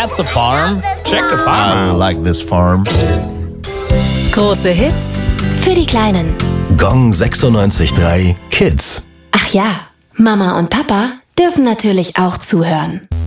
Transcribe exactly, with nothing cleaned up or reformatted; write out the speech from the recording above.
That's a farm. Check the farm I out. like this farm. Große Hits für die Kleinen. Gong sechsundneunzig Komma drei Kids. Ach ja, Mama und Papa dürfen natürlich auch zuhören.